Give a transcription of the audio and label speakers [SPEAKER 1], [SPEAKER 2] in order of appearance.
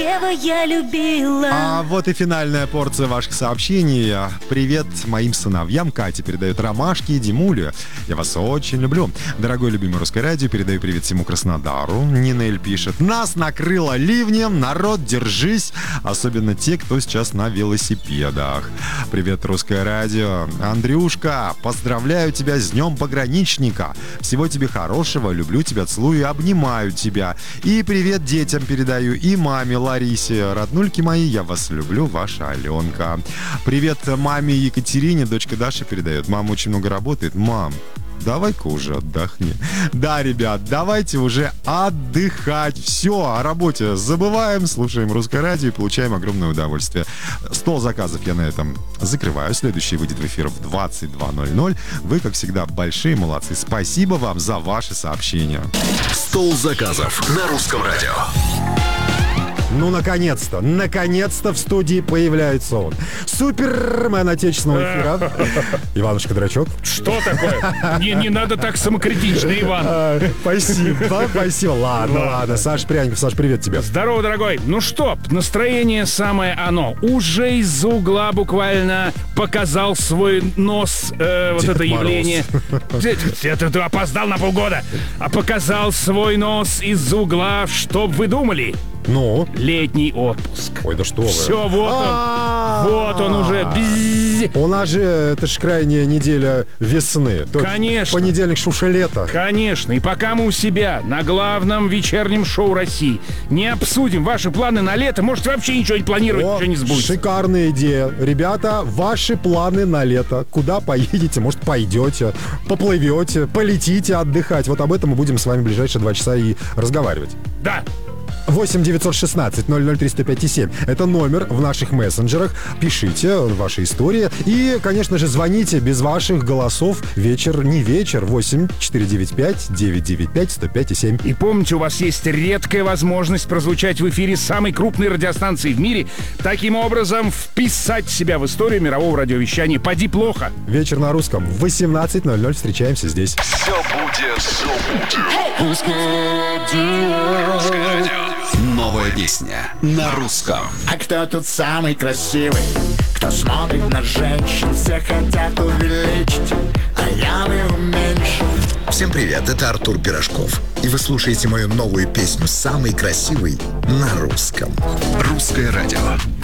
[SPEAKER 1] Я любила.
[SPEAKER 2] А вот и финальная порция ваших сообщений. Привет моим сыновьям. Катя передает ромашки и Димулю. Я вас очень люблю. Дорогой любимый Русское радио, передаю привет всему Краснодару. Нинель пишет: нас накрыло ливнем, народ, держись. Особенно те, кто сейчас на велосипедах. Привет, Русское радио. Андрюшка, поздравляю тебя с Днем Пограничника. Всего тебе хорошего, люблю тебя, целую и обнимаю тебя. И привет детям передаю, и маме Ларисе. Роднульки мои, я вас люблю, ваша Аленка. Привет маме Екатерине, дочка Даша передает. Мама очень много работает. Мам, давай-ка уже отдохни. Да, ребят, давайте уже отдыхать. Все, о работе забываем, слушаем Русское радио и получаем огромное удовольствие. 100 заказов я на этом закрываю. Следующий выйдет в эфир в 22:00. Вы, как всегда, большие молодцы. Спасибо вам за ваши сообщения.
[SPEAKER 3] Стол заказов на Русском радио.
[SPEAKER 2] Ну, наконец-то в студии появляется он. Супермен отечественного эфира. Иванушка Дурачок.
[SPEAKER 4] Что такое? Не надо так самокритично, Иван.
[SPEAKER 2] Спасибо. Ладно. Саш Пряников, Саш, привет тебе.
[SPEAKER 4] Здорово, дорогой. Ну что, настроение самое оно. Уже из-за угла буквально показал свой нос вот это явление. Ты опоздал на полгода. А показал свой нос из-за угла, чтоб вы думали.
[SPEAKER 2] Ну?
[SPEAKER 4] Летний отпуск.
[SPEAKER 2] Ой, да что вы.
[SPEAKER 4] Все, вот он уже.
[SPEAKER 2] У нас же, это ж крайняя неделя весны.
[SPEAKER 4] Конечно.
[SPEAKER 2] Понедельник, шуша лето.
[SPEAKER 4] Конечно. И пока мы у себя на главном вечернем шоу России не обсудим ваши планы на лето, можете вообще ничего не планировать, ничего не сбудется.
[SPEAKER 2] Шикарная идея. Ребята, ваши планы на лето. Куда поедете? Может, пойдете, поплывете, полетите отдыхать. Вот об этом мы будем с вами в ближайшие 2 часа и разговаривать.
[SPEAKER 4] Да.
[SPEAKER 2] 8 916 00 305,7. Это номер в наших мессенджерах. Пишите ваши истории. И, конечно же, звоните без ваших голосов. Вечер не вечер. 8 495 995 105,7.
[SPEAKER 4] И помните, у вас есть редкая возможность прозвучать в эфире самой крупной радиостанции в мире. Таким образом, вписать себя в историю мирового радиовещания. Поди плохо.
[SPEAKER 2] Вечер на русском. В 18:00 встречаемся здесь.
[SPEAKER 3] Все будет. Русское радио. Новая песня на русском.
[SPEAKER 5] А кто тут самый красивый? Кто смотрит на женщин? Все хотят увеличить, а я бы уменьшил.
[SPEAKER 6] Всем привет, это Артур Пирожков. И вы слушаете мою новую песню «Самый красивый» на русском.
[SPEAKER 3] Русское радио.